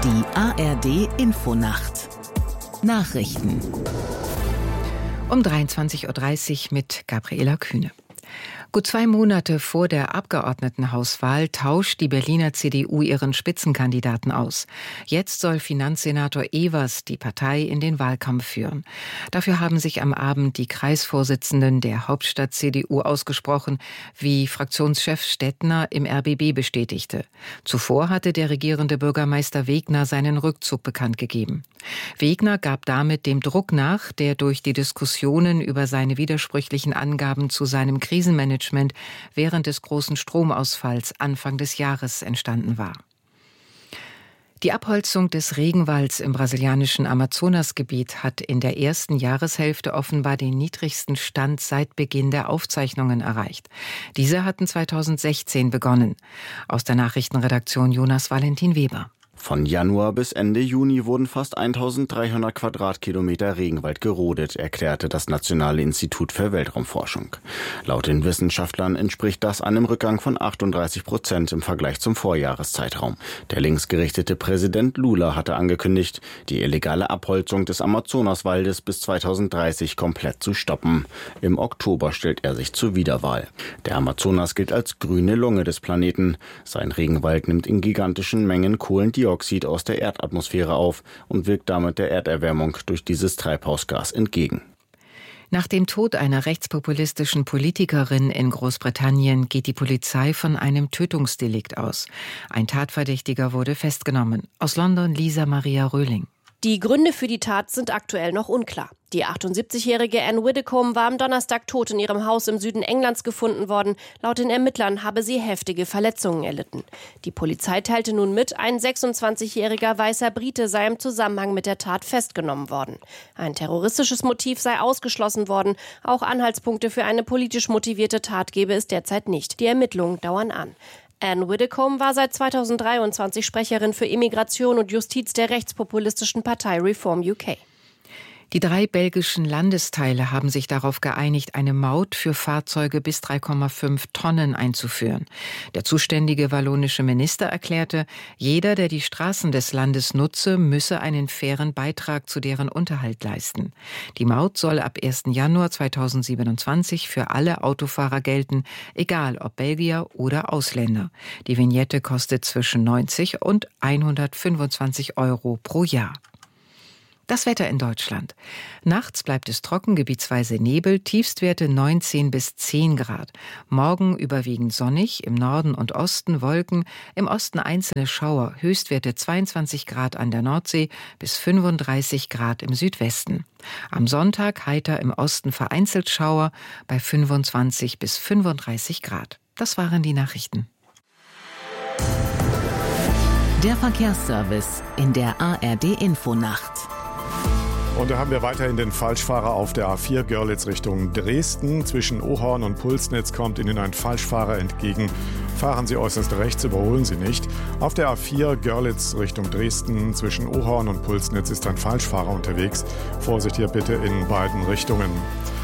Die ARD Infonacht Nachrichten um 23:30 Uhr mit Gabriela Kühne. Gut 2 Monate vor der Abgeordnetenhauswahl tauscht die Berliner CDU ihren Spitzenkandidaten aus. Jetzt soll Finanzsenator Evers die Partei in den Wahlkampf führen. Dafür haben sich am Abend die Kreisvorsitzenden der Hauptstadt-CDU ausgesprochen, wie Fraktionschef Stettner im RBB bestätigte. Zuvor hatte der regierende Bürgermeister Wegner seinen Rückzug bekannt gegeben. Wegner gab damit dem Druck nach, der durch die Diskussionen über seine widersprüchlichen Angaben zu seinem Krisenmanagement während des großen Stromausfalls Anfang des Jahres entstanden war. Die Abholzung des Regenwalds im brasilianischen Amazonasgebiet hat in der ersten Jahreshälfte offenbar den niedrigsten Stand seit Beginn der Aufzeichnungen erreicht. Diese hatten 2016 begonnen. Aus der Nachrichtenredaktion Jonas Valentin Weber. Von Januar bis Ende Juni wurden fast 1300 Quadratkilometer Regenwald gerodet, erklärte das Nationale Institut für Weltraumforschung. Laut den Wissenschaftlern entspricht das einem Rückgang von 38% im Vergleich zum Vorjahreszeitraum. Der linksgerichtete Präsident Lula hatte angekündigt, die illegale Abholzung des Amazonaswaldes bis 2030 komplett zu stoppen. Im Oktober stellt er sich zur Wiederwahl. Der Amazonas gilt als grüne Lunge des Planeten. Sein Regenwald nimmt in gigantischen Mengen Kohlendioxid aus der Erdatmosphäre auf und wirkt damit der Erderwärmung durch dieses Treibhausgas entgegen. Nach dem Tod einer rechtspopulistischen Politikerin in Großbritannien geht die Polizei von einem Tötungsdelikt aus. Ein Tatverdächtiger wurde festgenommen. Aus London Lisa Maria Röhling. Die Gründe für die Tat sind aktuell noch unklar. Die 78-jährige Anne Widdecombe war am Donnerstag tot in ihrem Haus im Süden Englands gefunden worden. Laut den Ermittlern habe sie heftige Verletzungen erlitten. Die Polizei teilte nun mit, ein 26-jähriger weißer Brite sei im Zusammenhang mit der Tat festgenommen worden. Ein terroristisches Motiv sei ausgeschlossen worden. Auch Anhaltspunkte für eine politisch motivierte Tat gebe es derzeit nicht. Die Ermittlungen dauern an. Anne Widdecombe war seit 2023 Sprecherin für Immigration und Justiz der rechtspopulistischen Partei Reform UK. Die 3 belgischen Landesteile haben sich darauf geeinigt, eine Maut für Fahrzeuge bis 3,5 Tonnen einzuführen. Der zuständige wallonische Minister erklärte, jeder, der die Straßen des Landes nutze, müsse einen fairen Beitrag zu deren Unterhalt leisten. Die Maut soll ab 1. Januar 2027 für alle Autofahrer gelten, egal ob Belgier oder Ausländer. Die Vignette kostet zwischen 90 und 125 € pro Jahr. Das Wetter in Deutschland. Nachts bleibt es trocken, gebietsweise Nebel, Tiefstwerte 19 bis 10 Grad. Morgen überwiegend sonnig, im Norden und Osten Wolken, im Osten einzelne Schauer, Höchstwerte 22 Grad an der Nordsee bis 35 Grad im Südwesten. Am Sonntag heiter im Osten vereinzelt Schauer bei 25 bis 35 Grad. Das waren die Nachrichten. Der Verkehrsservice in der ARD Infonacht. Und da haben wir weiterhin den Falschfahrer auf der A4 Görlitz Richtung Dresden. Zwischen Ohorn und Pulsnitz kommt Ihnen ein Falschfahrer entgegen. Fahren Sie äußerst rechts, überholen Sie nicht. Auf der A4 Görlitz Richtung Dresden zwischen Ohorn und Pulsnitz ist ein Falschfahrer unterwegs. Vorsicht hier bitte in beiden Richtungen.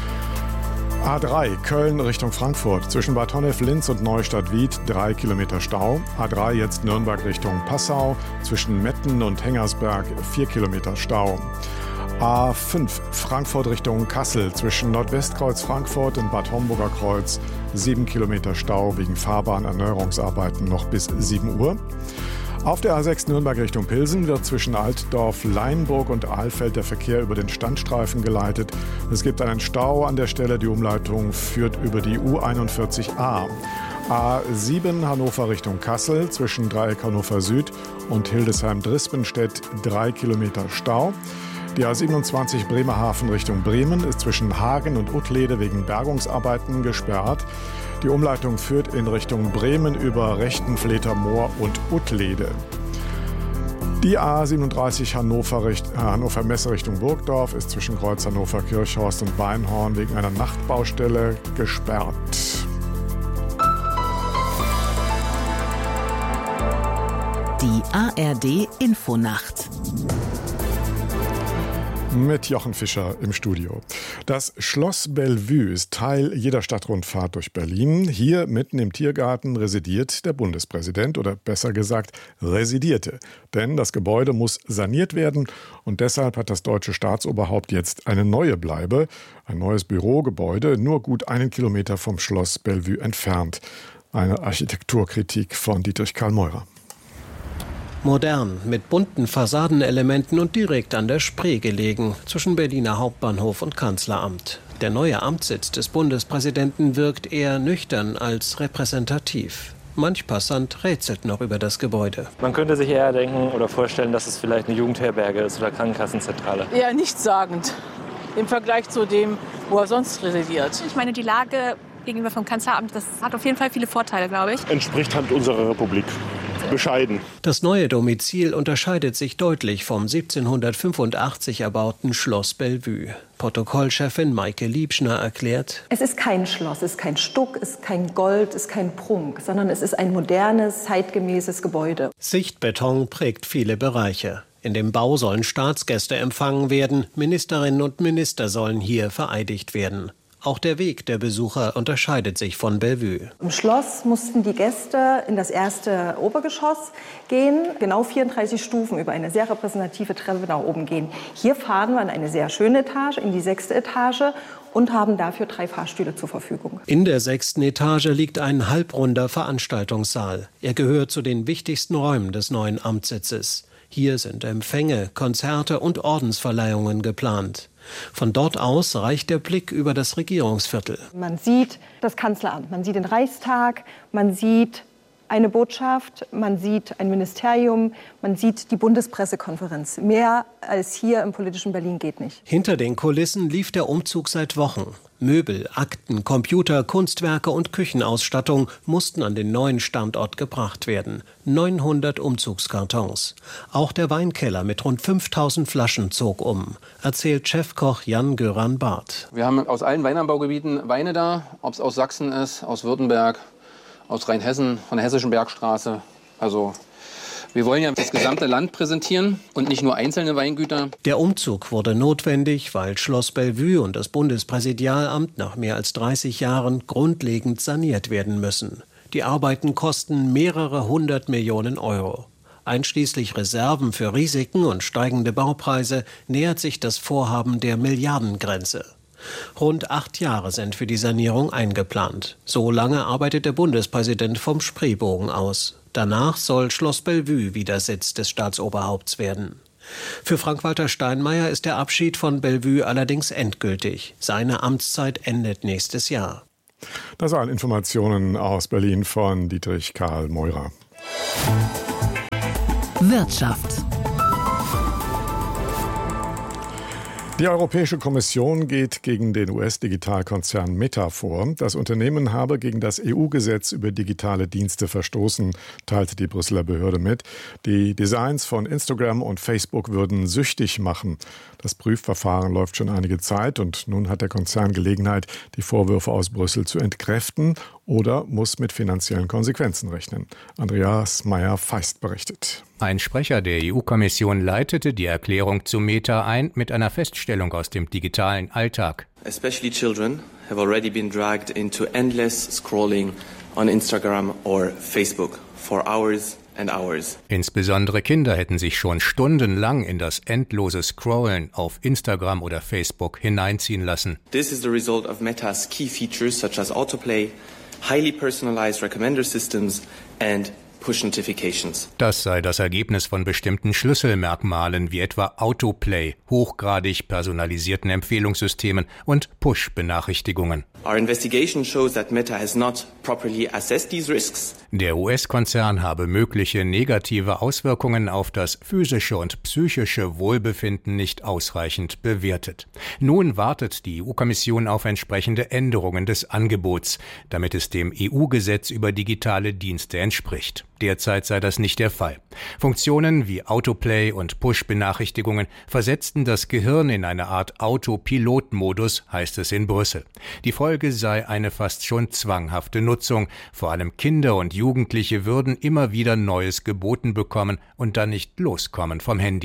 A3 Köln Richtung Frankfurt. Zwischen Bad Honnef-Linz und Neustadt-Wied 3 Kilometer Stau. A3 jetzt Nürnberg Richtung Passau. Zwischen Metten und Hengersberg 4 Kilometer Stau. A5 Frankfurt Richtung Kassel. Zwischen Nordwestkreuz Frankfurt und Bad Homburger Kreuz 7 Kilometer Stau wegen Fahrbahnerneuerungsarbeiten noch bis 7 Uhr. Auf der A6 Nürnberg Richtung Pilsen wird zwischen Altdorf, Leinburg und Ahlfeld der Verkehr über den Standstreifen geleitet. Es gibt einen Stau an der Stelle. Die Umleitung führt über die U41a. A7 Hannover Richtung Kassel zwischen Dreieck Hannover Süd und Hildesheim-Drispenstedt 3 Kilometer Stau. Die A27 Bremerhaven Richtung Bremen ist zwischen Hagen und Uttlede wegen Bergungsarbeiten gesperrt. Die Umleitung führt in Richtung Bremen über Rechtenfleter Moor und Uttlede. Die A37 Hannover Messe Richtung Burgdorf ist zwischen Kreuz Hannover Kirchhorst und Weinhorn wegen einer Nachtbaustelle gesperrt. Die ARD Infonacht. Mit Jochen Fischer im Studio. Das Schloss Bellevue ist Teil jeder Stadtrundfahrt durch Berlin. Hier mitten im Tiergarten residiert der Bundespräsident oder besser gesagt residierte. Denn das Gebäude muss saniert werden und deshalb hat das deutsche Staatsoberhaupt jetzt eine neue Bleibe. Ein neues Bürogebäude, nur gut 1 Kilometer vom Schloss Bellevue entfernt. Eine Architekturkritik von Dietrich Karl Meurer. Modern, mit bunten Fassadenelementen und direkt an der Spree gelegen, zwischen Berliner Hauptbahnhof und Kanzleramt. Der neue Amtssitz des Bundespräsidenten wirkt eher nüchtern als repräsentativ. Manch Passant rätselt noch über das Gebäude. Man könnte sich eher denken oder vorstellen, dass es vielleicht eine Jugendherberge ist oder Krankenkassenzentrale. Eher nichtssagend im Vergleich zu dem, wo er sonst residiert. Ich meine, die Lage gegenüber vom Kanzleramt, das hat auf jeden Fall viele Vorteile, glaube ich. Entspricht halt unserer Republik. Bescheiden. Das neue Domizil unterscheidet sich deutlich vom 1785 erbauten Schloss Bellevue. Protokollchefin Maike Liebschner erklärt: Es ist kein Schloss, es ist kein Stuck, es ist kein Gold, es ist kein Prunk, sondern es ist ein modernes, zeitgemäßes Gebäude. Sichtbeton prägt viele Bereiche. In dem Bau sollen Staatsgäste empfangen werden, Ministerinnen und Minister sollen hier vereidigt werden. Auch der Weg der Besucher unterscheidet sich von Bellevue. Im Schloss mussten die Gäste in das erste Obergeschoss gehen, genau 34 Stufen über eine sehr repräsentative Treppe nach oben gehen. Hier fahren wir in eine sehr schöne Etage, in die 6. Etage und haben dafür 3 Fahrstühle zur Verfügung. In der 6. Etage liegt ein halbrunder Veranstaltungssaal. Er gehört zu den wichtigsten Räumen des neuen Amtssitzes. Hier sind Empfänge, Konzerte und Ordensverleihungen geplant. Von dort aus reicht der Blick über das Regierungsviertel. Man sieht das Kanzleramt, man sieht den Reichstag, man sieht eine Botschaft, man sieht ein Ministerium, man sieht die Bundespressekonferenz. Mehr als hier im politischen Berlin geht nicht. Hinter den Kulissen lief der Umzug seit Wochen. Möbel, Akten, Computer, Kunstwerke und Küchenausstattung mussten an den neuen Standort gebracht werden. 900 Umzugskartons. Auch der Weinkeller mit rund 5000 Flaschen zog um, erzählt Chefkoch Jan-Göran Barth. Wir haben aus allen Weinanbaugebieten Weine da, ob es aus Sachsen ist, aus Württemberg, aus Rheinhessen, von der Hessischen Bergstraße. Also wir wollen ja das gesamte Land präsentieren und nicht nur einzelne Weingüter. Der Umzug wurde notwendig, weil Schloss Bellevue und das Bundespräsidialamt nach mehr als 30 Jahren grundlegend saniert werden müssen. Die Arbeiten kosten mehrere 100 Millionen Euro. Einschließlich Reserven für Risiken und steigende Baupreise nähert sich das Vorhaben der Milliardengrenze. Rund 8 Jahre sind für die Sanierung eingeplant. So lange arbeitet der Bundespräsident vom Spreebogen aus. Danach soll Schloss Bellevue wieder Sitz des Staatsoberhaupts werden. Für Frank-Walter Steinmeier ist der Abschied von Bellevue allerdings endgültig. Seine Amtszeit endet nächstes Jahr. Das waren Informationen aus Berlin von Dietrich Karl Meurer. Wirtschaft. Die Europäische Kommission geht gegen den US-Digitalkonzern Meta vor. Das Unternehmen habe gegen das EU-Gesetz über digitale Dienste verstoßen, teilte die Brüsseler Behörde mit. Die Designs von Instagram und Facebook würden süchtig machen. Das Prüfverfahren läuft schon einige Zeit und nun hat der Konzern Gelegenheit, die Vorwürfe aus Brüssel zu entkräften oder muss mit finanziellen Konsequenzen rechnen. Andreas Meyer-Feist berichtet. Ein Sprecher der EU-Kommission leitete die Erklärung zu Meta ein mit einer Feststellung aus dem digitalen Alltag. Especially children have already been dragged into endless scrolling on Instagram or Facebook for hours and hours. Insbesondere Kinder hätten sich schon stundenlang in das endlose Scrollen auf Instagram oder Facebook hineinziehen lassen. This is the result of Meta's key features such as Autoplay, highly personalized recommender systems and Push Notifications. Das sei das Ergebnis von bestimmten Schlüsselmerkmalen wie etwa Autoplay, hochgradig personalisierten Empfehlungssystemen und Push-Benachrichtigungen. Our investigation shows that Meta has not properly assessed these risks. Der US-Konzern habe mögliche negative Auswirkungen auf das physische und psychische Wohlbefinden nicht ausreichend bewertet. Nun wartet die EU-Kommission auf entsprechende Änderungen des Angebots, damit es dem EU-Gesetz über digitale Dienste entspricht. Derzeit sei das nicht der Fall. Funktionen wie Autoplay und Push-Benachrichtigungen versetzten das Gehirn in eine Art Autopilot-Modus, heißt es in Brüssel. Die Folge sei eine fast schon zwanghafte Nutzung. Vor allem Kinder und Jugendliche würden immer wieder Neues geboten bekommen und dann nicht loskommen vom Handy.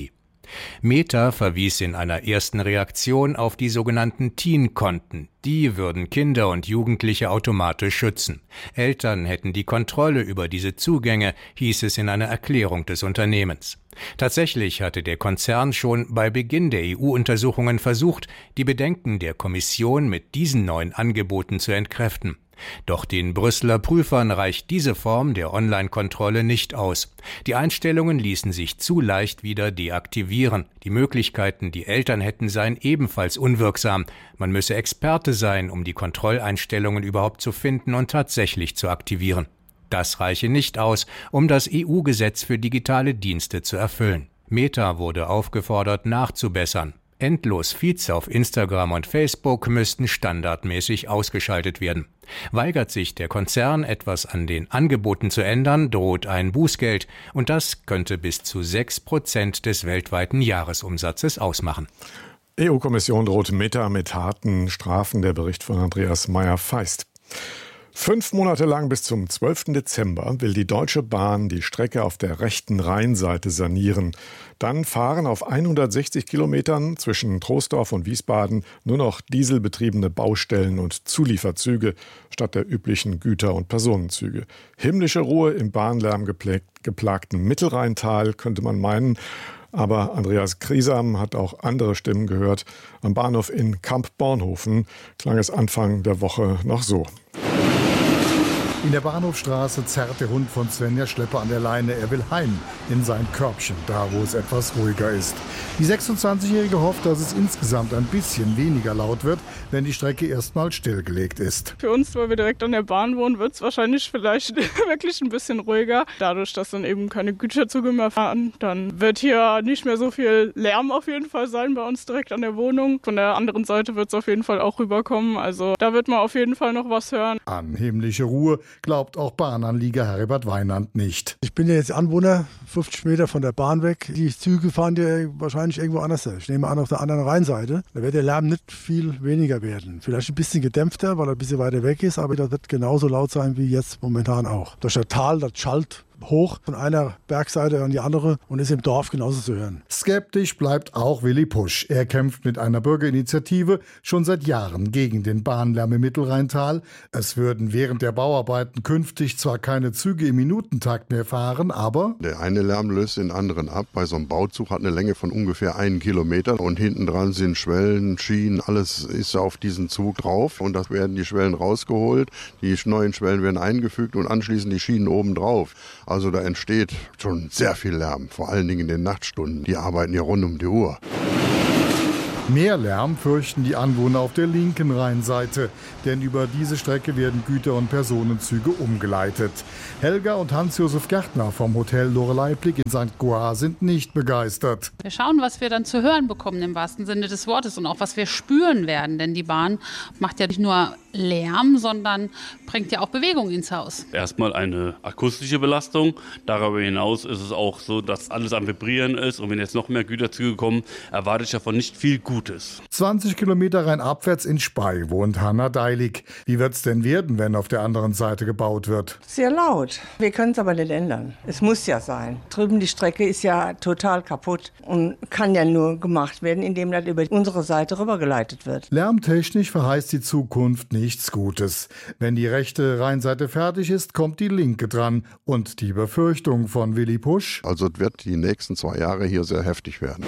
Meta verwies in einer ersten Reaktion auf die sogenannten Teen-Konten. Die würden Kinder und Jugendliche automatisch schützen. Eltern hätten die Kontrolle über diese Zugänge, hieß es in einer Erklärung des Unternehmens. Tatsächlich hatte der Konzern schon bei Beginn der EU-Untersuchungen versucht, die Bedenken der Kommission mit diesen neuen Angeboten zu entkräften. Doch den Brüsseler Prüfern reicht diese Form der Online-Kontrolle nicht aus. Die Einstellungen ließen sich zu leicht wieder deaktivieren. Die Möglichkeiten, die Eltern hätten, seien ebenfalls unwirksam. Man müsse Experte sein, um die Kontrolleinstellungen überhaupt zu finden und tatsächlich zu aktivieren. Das reiche nicht aus, um das EU-Gesetz für digitale Dienste zu erfüllen. Meta wurde aufgefordert, nachzubessern. Endlos-Feeds auf Instagram und Facebook müssten standardmäßig ausgeschaltet werden. Weigert sich der Konzern, etwas an den Angeboten zu ändern, droht ein Bußgeld. Und das könnte bis zu 6% des weltweiten Jahresumsatzes ausmachen. EU-Kommission droht Meta mit harten Strafen. Der Bericht von Andreas Meyer-Feist. 5 Monate lang bis zum 12. Dezember will die Deutsche Bahn die Strecke auf der rechten Rheinseite sanieren. Dann fahren auf 160 Kilometern zwischen Troisdorf und Wiesbaden nur noch dieselbetriebene Baustellen und Zulieferzüge statt der üblichen Güter- und Personenzüge. Himmlische Ruhe im bahnlärmgeplagten Mittelrheintal, könnte man meinen. Aber Andreas Kriesam hat auch andere Stimmen gehört. Am Bahnhof in Kamp-Bornhofen klang es Anfang der Woche noch so. In der Bahnhofstraße zerrt der Hund von Svenja Schlepper an der Leine. Er will heim in sein Körbchen, da wo es etwas ruhiger ist. Die 26-Jährige hofft, dass es insgesamt ein bisschen weniger laut wird, wenn die Strecke erstmal stillgelegt ist. Für uns, weil wir direkt an der Bahn wohnen, wird es wahrscheinlich vielleicht wirklich ein bisschen ruhiger. Dadurch, dass dann eben keine Güterzüge mehr fahren, dann wird hier nicht mehr so viel Lärm auf jeden Fall sein bei uns direkt an der Wohnung. Von der anderen Seite wird es auf jeden Fall auch rüberkommen. Also da wird man auf jeden Fall noch was hören. An himmlische Ruhe glaubt auch Bahnanlieger Herbert Weinand nicht. Ich bin ja jetzt Anwohner, 50 Meter von der Bahn weg. Die Züge fahren ja wahrscheinlich irgendwo anders. Ich nehme an, auf der anderen Rheinseite. Da wird der Lärm nicht viel weniger werden. Vielleicht ein bisschen gedämpfter, weil er ein bisschen weiter weg ist, aber das wird genauso laut sein wie jetzt momentan auch. Durch das Tal, das schallt hoch von einer Bergseite an die andere und ist im Dorf genauso zu hören. Skeptisch bleibt auch Willi Pusch. Er kämpft mit einer Bürgerinitiative schon seit Jahren gegen den Bahnlärm im Mittelrheintal. Es würden während der Bauarbeiten künftig zwar keine Züge im Minutentakt mehr fahren, aber der eine Lärm löst den anderen ab. Bei so einem Bauzug hat eine Länge von ungefähr 1 Kilometer und hinten dran sind Schwellen, Schienen, alles ist auf diesen Zug drauf und da werden die Schwellen rausgeholt, die neuen Schwellen werden eingefügt und anschließend die Schienen oben drauf. Also da entsteht schon sehr viel Lärm, vor allen Dingen in den Nachtstunden. Die arbeiten ja rund um die Uhr. Mehr Lärm fürchten die Anwohner auf der linken Rheinseite, denn über diese Strecke werden Güter- und Personenzüge umgeleitet. Helga und Hans-Josef Gärtner vom Hotel Loreleyblick in St. Goar sind nicht begeistert. Wir schauen, was wir dann zu hören bekommen im wahrsten Sinne des Wortes und auch was wir spüren werden, denn die Bahn macht ja nicht nur Lärm, sondern bringt ja auch Bewegung ins Haus. Erstmal eine akustische Belastung. Darüber hinaus ist es auch so, dass alles am Vibrieren ist und wenn jetzt noch mehr Güterzüge kommen, erwarte ich davon nicht viel Gutes. 20 Kilometer rheinabwärts in Spey wohnt Hanna Deilig. Wie wird's denn werden, wenn auf der anderen Seite gebaut wird? Sehr laut. Wir können es aber nicht ändern. Es muss ja sein. Drüben die Strecke ist ja total kaputt und kann ja nur gemacht werden, indem das über unsere Seite rübergeleitet wird. Lärmtechnisch verheißt die Zukunft nichts Gutes. Wenn die rechte Rheinseite fertig ist, kommt die linke dran. Und die Befürchtung von Willi Pusch? Also es wird die nächsten 2 Jahre hier sehr heftig werden.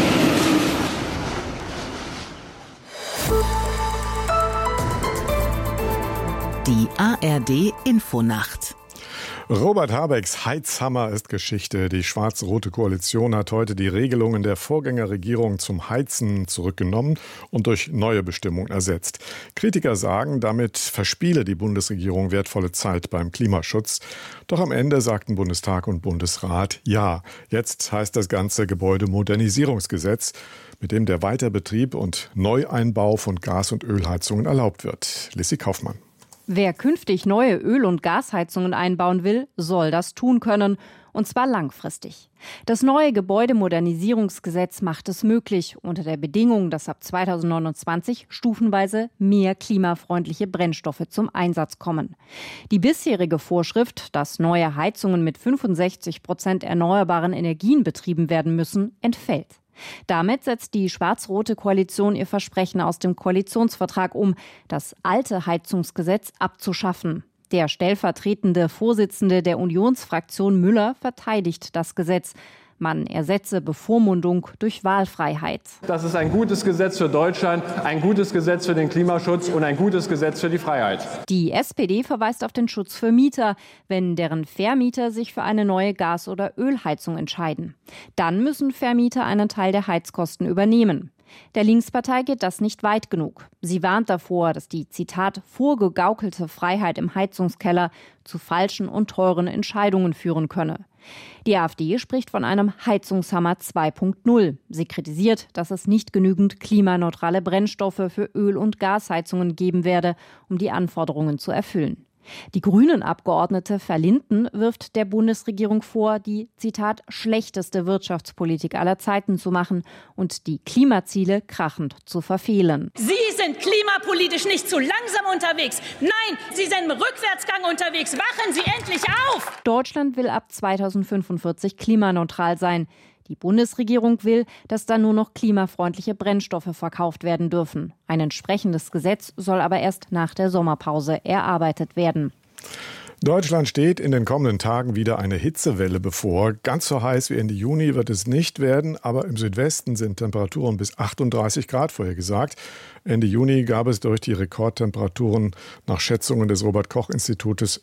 Die ARD Infonacht. Robert Habecks Heizhammer ist Geschichte. Die schwarz-rote Koalition hat heute die Regelungen der Vorgängerregierung zum Heizen zurückgenommen und durch neue Bestimmungen ersetzt. Kritiker sagen, damit verspiele die Bundesregierung wertvolle Zeit beim Klimaschutz. Doch am Ende sagten Bundestag und Bundesrat ja. Jetzt heißt das ganze Gebäudemodernisierungsgesetz, mit dem der Weiterbetrieb und Neueinbau von Gas- und Ölheizungen erlaubt wird. Lissi Kaufmann. Wer künftig neue Öl- und Gasheizungen einbauen will, soll das tun können. Und zwar langfristig. Das neue Gebäudemodernisierungsgesetz macht es möglich, unter der Bedingung, dass ab 2029 stufenweise mehr klimafreundliche Brennstoffe zum Einsatz kommen. Die bisherige Vorschrift, dass neue Heizungen mit 65% erneuerbaren Energien betrieben werden müssen, entfällt. Damit setzt die schwarz-rote Koalition ihr Versprechen aus dem Koalitionsvertrag um, das alte Heizungsgesetz abzuschaffen. Der stellvertretende Vorsitzende der Unionsfraktion Müller verteidigt das Gesetz. Man ersetze Bevormundung durch Wahlfreiheit. Das ist ein gutes Gesetz für Deutschland, ein gutes Gesetz für den Klimaschutz und ein gutes Gesetz für die Freiheit. Die SPD verweist auf den Schutz für Mieter, wenn deren Vermieter sich für eine neue Gas- oder Ölheizung entscheiden. Dann müssen Vermieter einen Teil der Heizkosten übernehmen. Der Linkspartei geht das nicht weit genug. Sie warnt davor, dass die, Zitat, vorgegaukelte Freiheit im Heizungskeller zu falschen und teuren Entscheidungen führen könne. Die AfD spricht von einem Heizungshammer 2.0. Sie kritisiert, dass es nicht genügend klimaneutrale Brennstoffe für Öl- und Gasheizungen geben werde, um die Anforderungen zu erfüllen. Die Grünen-Abgeordnete Verlinden wirft der Bundesregierung vor, die, Zitat, schlechteste Wirtschaftspolitik aller Zeiten zu machen und die Klimaziele krachend zu verfehlen. Sie sind klimapolitisch nicht zu langsam unterwegs. Nein, Sie sind im Rückwärtsgang unterwegs. Wachen Sie endlich auf! Deutschland will ab 2045 klimaneutral sein. Die Bundesregierung will, dass dann nur noch klimafreundliche Brennstoffe verkauft werden dürfen. Ein entsprechendes Gesetz soll aber erst nach der Sommerpause erarbeitet werden. Deutschland steht in den kommenden Tagen wieder eine Hitzewelle bevor. Ganz so heiß wie Ende Juni wird es nicht werden, aber im Südwesten sind Temperaturen bis 38 Grad vorhergesagt. Ende Juni gab es durch die Rekordtemperaturen nach Schätzungen des Robert-Koch-Institutes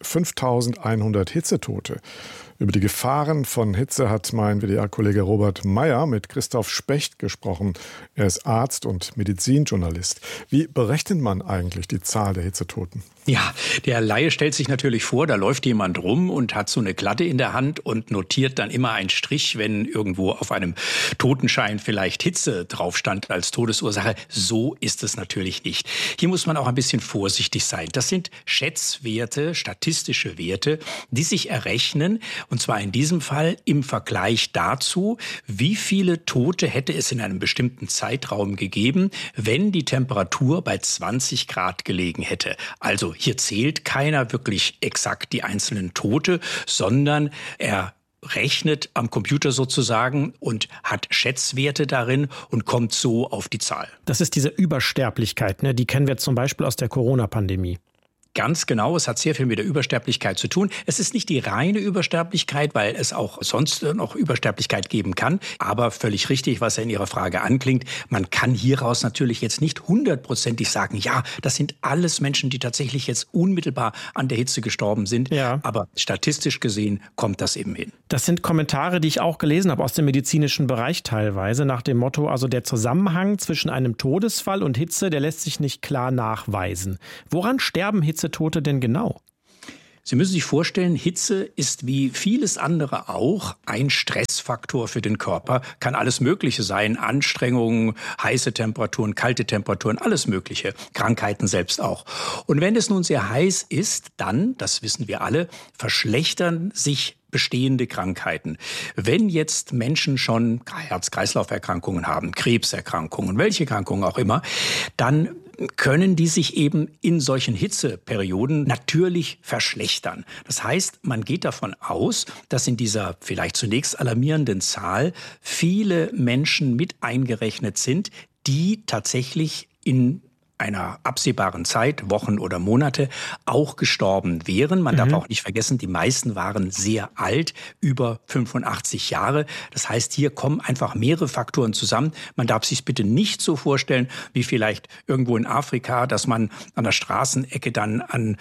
5.100 Hitzetote. Über die Gefahren von Hitze hat mein WDR-Kollege Robert Meyer mit Christoph Specht gesprochen. Er ist Arzt und Medizinjournalist. Wie berechnet man eigentlich die Zahl der Hitzetoten? Ja, der Laie stellt sich natürlich vor, da läuft jemand rum und hat so eine Glatte in der Hand und notiert dann immer einen Strich, wenn irgendwo auf einem Totenschein vielleicht Hitze drauf stand als Todesursache. So ist es natürlich nicht. Hier muss man auch ein bisschen vorsichtig sein. Das sind Schätzwerte, statistische Werte, die sich errechnen, und zwar in diesem Fall im Vergleich dazu, wie viele Tote hätte es in einem bestimmten Zeitraum gegeben, wenn die Temperatur bei 20 Grad gelegen hätte. Also hier zählt keiner wirklich exakt die einzelnen Tote, sondern er rechnet am Computer sozusagen und hat Schätzwerte darin und kommt so auf die Zahl. Das ist diese Übersterblichkeit, ne? Die kennen wir zum Beispiel aus der Corona-Pandemie. Ganz genau, es hat sehr viel mit der Übersterblichkeit zu tun. Es ist nicht die reine Übersterblichkeit, weil es auch sonst noch Übersterblichkeit geben kann. Aber völlig richtig, was ja in Ihrer Frage anklingt. Man kann hieraus natürlich jetzt nicht 100%ig sagen, ja, das sind alles Menschen, die tatsächlich jetzt unmittelbar an der Hitze gestorben sind. Ja. Aber statistisch gesehen kommt das eben hin. Das sind Kommentare, die ich auch gelesen habe aus dem medizinischen Bereich teilweise, nach dem Motto, also der Zusammenhang zwischen einem Todesfall und Hitze, der lässt sich nicht klar nachweisen. Woran sterben Hitzetote denn genau? Sie müssen sich vorstellen, Hitze ist wie vieles andere auch ein Stressfaktor für den Körper. Kann alles Mögliche sein. Anstrengungen, heiße Temperaturen, kalte Temperaturen, alles Mögliche. Krankheiten selbst auch. Und wenn es nun sehr heiß ist, dann, das wissen wir alle, verschlechtern sich bestehende Krankheiten. Wenn jetzt Menschen schon Herz-Kreislauf-Erkrankungen haben, Krebserkrankungen, welche Erkrankungen auch immer, dann können die sich eben in solchen Hitzeperioden natürlich verschlechtern. Das heißt, man geht davon aus, dass in dieser vielleicht zunächst alarmierenden Zahl viele Menschen mit eingerechnet sind, die tatsächlich in einer absehbaren Zeit, Wochen oder Monate, auch gestorben wären. Man darf auch nicht vergessen, die meisten waren sehr alt, über 85 Jahre. Das heißt, hier kommen einfach mehrere Faktoren zusammen. Man darf sich bitte nicht so vorstellen, wie vielleicht irgendwo in Afrika, dass man an der Straßenecke dann an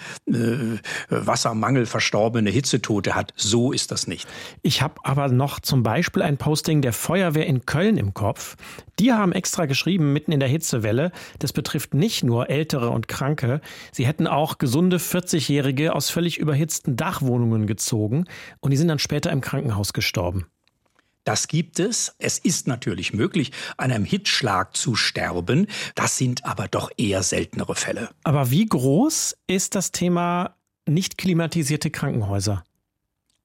Wassermangel verstorbene Hitzetote hat. So ist das nicht. Ich habe aber noch zum Beispiel ein Posting der Feuerwehr in Köln im Kopf. Die haben extra geschrieben, mitten in der Hitzewelle, das betrifft nicht nur Ältere und Kranke, sie hätten auch gesunde 40-Jährige aus völlig überhitzten Dachwohnungen gezogen und die sind dann später im Krankenhaus gestorben. Das gibt es. Es ist natürlich möglich, an einem Hitzschlag zu sterben. Das sind aber doch eher seltenere Fälle. Aber wie groß ist das Thema nicht klimatisierte Krankenhäuser?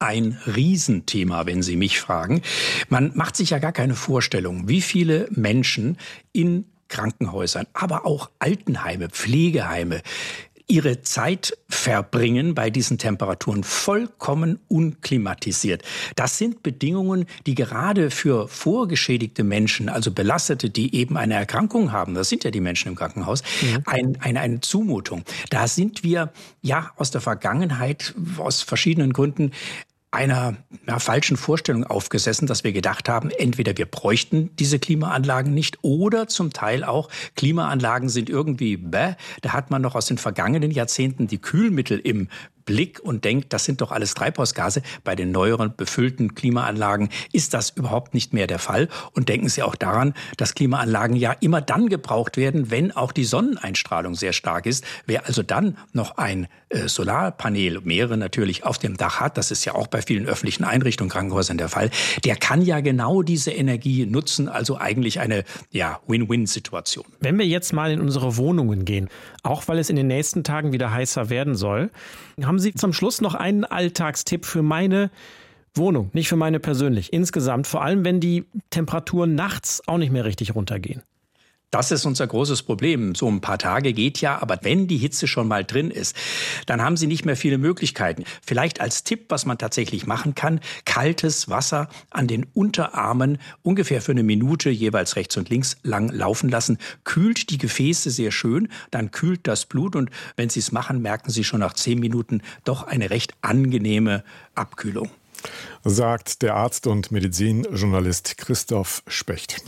ein Riesenthema, wenn Sie mich fragen. Man macht sich ja gar keine Vorstellung, wie viele Menschen in Krankenhäusern, aber auch Altenheime, Pflegeheime, ihre Zeit verbringen bei diesen Temperaturen vollkommen unklimatisiert. Das sind Bedingungen, die gerade für vorgeschädigte Menschen, also Belastete, die eben eine Erkrankung haben, das sind ja die Menschen im Krankenhaus, eine Zumutung. Da sind wir ja aus der Vergangenheit aus verschiedenen Gründen einer falschen Vorstellung aufgesessen, dass wir gedacht haben, entweder wir bräuchten diese Klimaanlagen nicht oder zum Teil auch Klimaanlagen sind irgendwie da hat man noch aus den vergangenen Jahrzehnten die Kühlmittel im Blick und denkt, das sind doch alles Treibhausgase. Bei den neueren befüllten Klimaanlagen ist das überhaupt nicht mehr der Fall. Und denken Sie auch daran, dass Klimaanlagen ja immer dann gebraucht werden, wenn auch die Sonneneinstrahlung sehr stark ist. Wer also dann noch ein Solarpanel, mehrere natürlich, auf dem Dach hat, das ist ja auch bei vielen öffentlichen Einrichtungen, Krankenhäusern der Fall, der kann ja genau diese Energie nutzen, also eigentlich eine Win-Win-Situation. Wenn wir jetzt mal in unsere Wohnungen gehen, auch weil es in den nächsten Tagen wieder heißer werden soll, haben Sie zum Schluss noch einen Alltagstipp für meine Wohnung, nicht für meine persönlich, insgesamt, vor allem wenn die Temperaturen nachts auch nicht mehr richtig runtergehen? Das ist unser großes Problem. So ein paar Tage geht ja, aber wenn die Hitze schon mal drin ist, dann haben Sie nicht mehr viele Möglichkeiten. Vielleicht als Tipp, was man tatsächlich machen kann, kaltes Wasser an den Unterarmen ungefähr für eine Minute jeweils rechts und links lang laufen lassen. Kühlt die Gefäße sehr schön, dann kühlt das Blut und wenn Sie es machen, merken Sie schon nach 10 Minuten doch eine recht angenehme Abkühlung. Sagt der Arzt und Medizinjournalist Christoph Specht.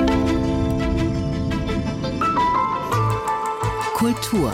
Kultur.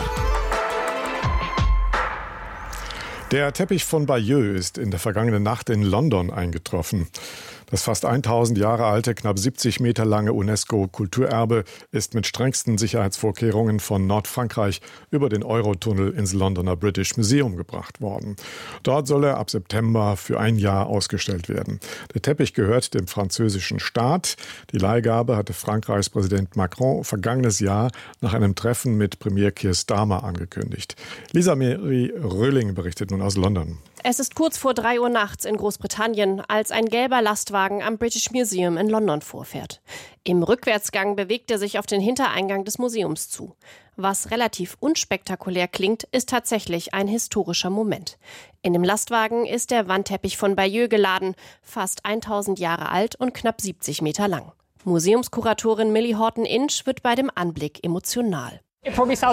Der Teppich von Bayeux ist in der vergangenen Nacht in London eingetroffen. Das fast 1000 Jahre alte, knapp 70 Meter lange UNESCO-Kulturerbe ist mit strengsten Sicherheitsvorkehrungen von Nordfrankreich über den Eurotunnel ins Londoner British Museum gebracht worden. Dort soll er ab September für ein Jahr ausgestellt werden. Der Teppich gehört dem französischen Staat. Die Leihgabe hatte Frankreichs Präsident Macron vergangenes Jahr nach einem Treffen mit Premier Keir Starmer angekündigt. Lisa Mary Röhling berichtet nun aus London. Es ist kurz vor 3 Uhr nachts in Großbritannien, als ein gelber Lastwagen am British Museum in London vorfährt. Im Rückwärtsgang bewegt er sich auf den Hintereingang des Museums zu. Was relativ unspektakulär klingt, ist tatsächlich ein historischer Moment. In dem Lastwagen ist der Wandteppich von Bayeux geladen, fast 1000 Jahre alt und knapp 70 Meter lang. Museumskuratorin Millie Horton-Inch wird bei dem Anblick emotional. Es klingt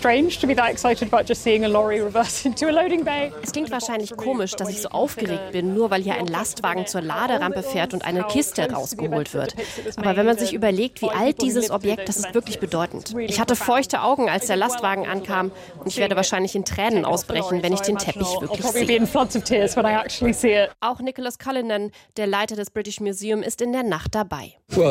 wahrscheinlich komisch, dass ich so aufgeregt bin, nur weil hier ein Lastwagen zur Laderampe fährt und eine Kiste rausgeholt wird. Aber wenn man sich überlegt, wie alt dieses Objekt, das ist wirklich bedeutend. Ich hatte feuchte Augen, als der Lastwagen ankam und ich werde wahrscheinlich in Tränen ausbrechen, wenn ich den Teppich wirklich sehe. Auch Nicholas Cullinan, der Leiter des British Museum, ist in der Nacht dabei. Wir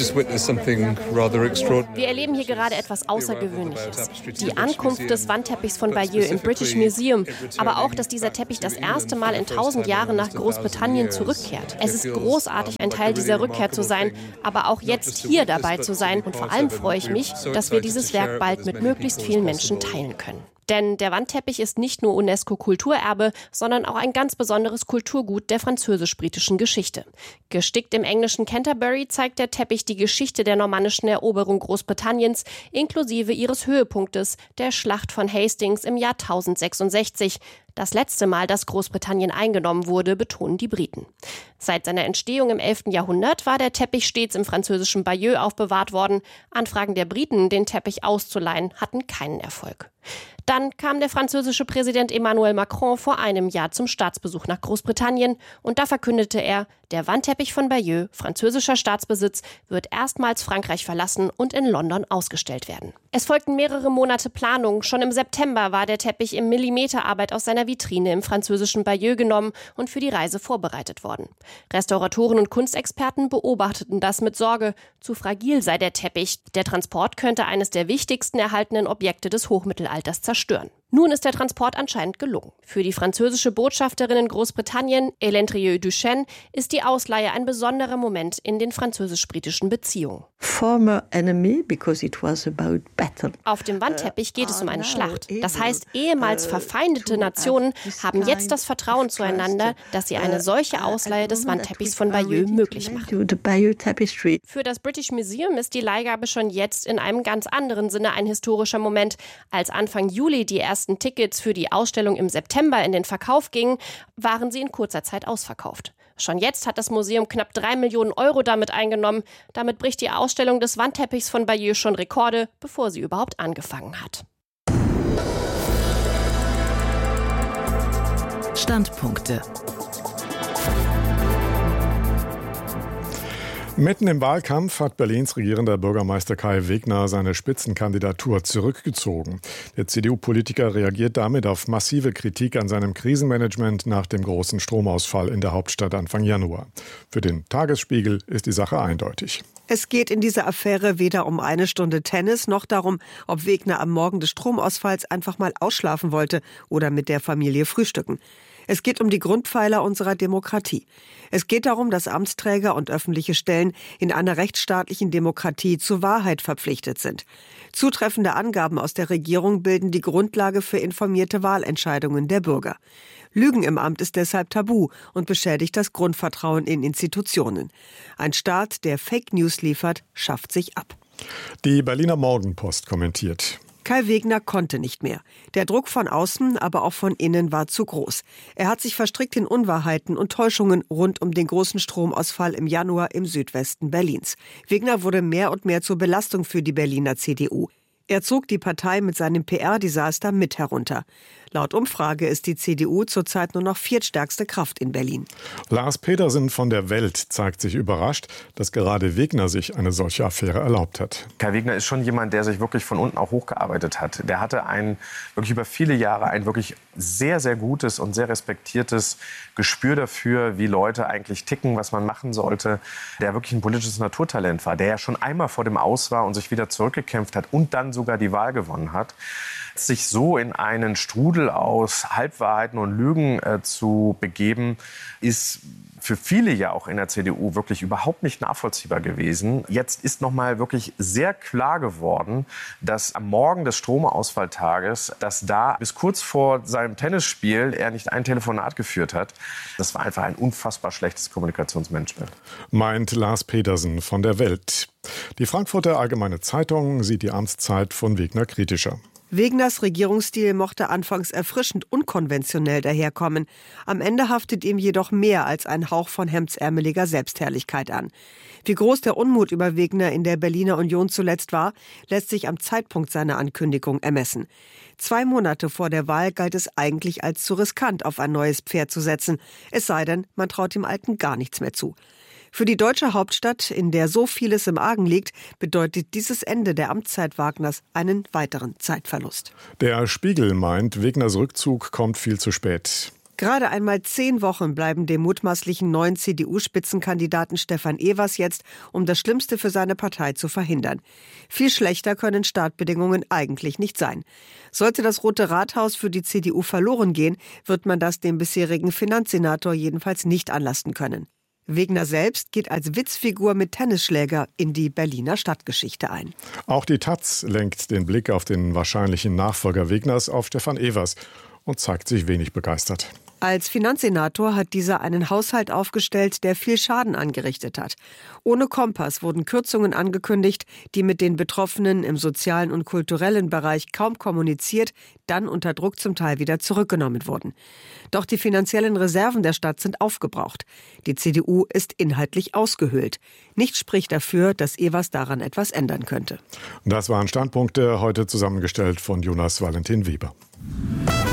erleben hier gerade etwas Außergewöhnliches. Die Ankunft des Wandteppichs von Bayeux im British Museum, aber auch, dass dieser Teppich das erste Mal in 1000 Jahren nach Großbritannien zurückkehrt. Es ist großartig, ein Teil dieser Rückkehr zu sein, aber auch jetzt hier dabei zu sein. Und vor allem freue ich mich, dass wir dieses Werk bald mit möglichst vielen Menschen teilen können. Denn der Wandteppich ist nicht nur UNESCO-Kulturerbe, sondern auch ein ganz besonderes Kulturgut der französisch-britischen Geschichte. Gestickt im englischen Canterbury zeigt der Teppich die Geschichte der normannischen Eroberung Großbritanniens, inklusive ihres Höhepunktes, der Schlacht von Hastings im Jahr 1066. Das letzte Mal, dass Großbritannien eingenommen wurde, betonen die Briten. Seit seiner Entstehung im 11. Jahrhundert war der Teppich stets im französischen Bayeux aufbewahrt worden. Anfragen der Briten, den Teppich auszuleihen, hatten keinen Erfolg. Dann kam der französische Präsident Emmanuel Macron vor einem Jahr zum Staatsbesuch nach Großbritannien und da verkündete er, der Wandteppich von Bayeux, französischer Staatsbesitz, wird erstmals Frankreich verlassen und in London ausgestellt werden. Es folgten mehrere Monate Planung. Schon im September war der Teppich in Millimeterarbeit aus seiner Vitrine im französischen Bayeux genommen und für die Reise vorbereitet worden. Restauratoren und Kunstexperten beobachteten das mit Sorge. Zu fragil sei der Teppich. Der Transport könnte eines der wichtigsten erhaltenen Objekte des Hochmittelalters zerstören. Nun ist der Transport anscheinend gelungen. Für die französische Botschafterin in Großbritannien, Hélène Trieux-Duchesne, ist die Ausleihe ein besonderer Moment in den französisch-britischen Beziehungen. Former enemy because it was about battle. Auf dem Wandteppich geht es um eine Schlacht. Das heißt, ehemals verfeindete Nationen haben jetzt das Vertrauen zueinander, dass sie eine solche Ausleihe des Wandteppichs von Bayeux möglich machen. Für das British Museum ist die Leihgabe schon jetzt in einem ganz anderen Sinne ein historischer Moment. Als Anfang Juli die ersten Tickets für die Ausstellung im September in den Verkauf gingen, waren sie in kurzer Zeit ausverkauft. Schon jetzt hat das Museum knapp 3 Millionen Euro damit eingenommen. Damit bricht die Ausstellung des Wandteppichs von Bayeux schon Rekorde, bevor sie überhaupt angefangen hat. Standpunkte. Mitten im Wahlkampf hat Berlins regierender Bürgermeister Kai Wegner seine Spitzenkandidatur zurückgezogen. Der CDU-Politiker reagiert damit auf massive Kritik an seinem Krisenmanagement nach dem großen Stromausfall in der Hauptstadt Anfang Januar. Für den Tagesspiegel ist die Sache eindeutig. Es geht in dieser Affäre weder um eine Stunde Tennis noch darum, ob Wegner am Morgen des Stromausfalls einfach mal ausschlafen wollte oder mit der Familie frühstücken. Es geht um die Grundpfeiler unserer Demokratie. Es geht darum, dass Amtsträger und öffentliche Stellen in einer rechtsstaatlichen Demokratie zur Wahrheit verpflichtet sind. Zutreffende Angaben aus der Regierung bilden die Grundlage für informierte Wahlentscheidungen der Bürger. Lügen im Amt ist deshalb tabu und beschädigt das Grundvertrauen in Institutionen. Ein Staat, der Fake News liefert, schafft sich ab. Die Berliner Morgenpost kommentiert: Kai Wegner konnte nicht mehr. Der Druck von außen, aber auch von innen war zu groß. Er hat sich verstrickt in Unwahrheiten und Täuschungen rund um den großen Stromausfall im Januar im Südwesten Berlins. Wegner wurde mehr und mehr zur Belastung für die Berliner CDU. Er zog die Partei mit seinem PR-Desaster mit herunter. Laut Umfrage ist die CDU zurzeit nur noch viertstärkste Kraft in Berlin. Lars Petersen von der Welt zeigt sich überrascht, dass gerade Wegner sich eine solche Affäre erlaubt hat. Kai Wegner ist schon jemand, der sich wirklich von unten auch hochgearbeitet hat. Der hatte wirklich über viele Jahre ein wirklich sehr, sehr gutes und sehr respektiertes Gespür dafür, wie Leute eigentlich ticken, was man machen sollte. Der wirklich ein politisches Naturtalent war, der ja schon einmal vor dem Aus war und sich wieder zurückgekämpft hat und dann sogar die Wahl gewonnen hat. Sich so in einen Strudel aus Halbwahrheiten und Lügen zu begeben, ist für viele ja auch in der CDU wirklich überhaupt nicht nachvollziehbar gewesen. Jetzt ist noch mal wirklich sehr klar geworden, dass am Morgen des Stromausfalltages, dass da bis kurz vor seinem Tennisspiel er nicht ein Telefonat geführt hat. Das war einfach ein unfassbar schlechtes Kommunikationsmanagement. Meint Lars Petersen von der Welt. Die Frankfurter Allgemeine Zeitung sieht die Amtszeit von Wegner kritischer. Wegners Regierungsstil mochte anfangs erfrischend unkonventionell daherkommen. Am Ende haftet ihm jedoch mehr als ein Hauch von hemdsärmeliger Selbstherrlichkeit an. Wie groß der Unmut über Wegner in der Berliner Union zuletzt war, lässt sich am Zeitpunkt seiner Ankündigung ermessen. 2 Monate vor der Wahl galt es eigentlich als zu riskant, auf ein neues Pferd zu setzen. Es sei denn, man traut dem Alten gar nichts mehr zu. Für die deutsche Hauptstadt, in der so vieles im Argen liegt, bedeutet dieses Ende der Amtszeit Wagners einen weiteren Zeitverlust. Der Spiegel meint, Wegners Rückzug kommt viel zu spät. Gerade einmal 10 Wochen bleiben dem mutmaßlichen neuen CDU-Spitzenkandidaten Stefan Evers jetzt, um das Schlimmste für seine Partei zu verhindern. Viel schlechter können Startbedingungen eigentlich nicht sein. Sollte das Rote Rathaus für die CDU verloren gehen, wird man das dem bisherigen Finanzsenator jedenfalls nicht anlasten können. Wegner selbst geht als Witzfigur mit Tennisschläger in die Berliner Stadtgeschichte ein. Auch die taz lenkt den Blick auf den wahrscheinlichen Nachfolger Wegners auf Stefan Evers und zeigt sich wenig begeistert. Als Finanzsenator hat dieser einen Haushalt aufgestellt, der viel Schaden angerichtet hat. Ohne Kompass wurden Kürzungen angekündigt, die mit den Betroffenen im sozialen und kulturellen Bereich kaum kommuniziert, dann unter Druck zum Teil wieder zurückgenommen wurden. Doch die finanziellen Reserven der Stadt sind aufgebraucht. Die CDU ist inhaltlich ausgehöhlt. Nichts spricht dafür, dass Evers daran etwas ändern könnte. Das waren Standpunkte, heute zusammengestellt von Jonas Valentin Weber.